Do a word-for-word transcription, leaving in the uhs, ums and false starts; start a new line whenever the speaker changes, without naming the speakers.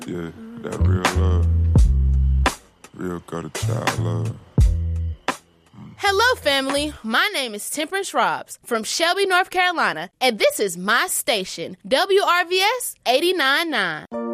Yeah, that real love. Real gutter child love.
Hello, family. My name is Temperance Robs from Shelby, North Carolina, and this is my station, W R V S eighty-nine point nine.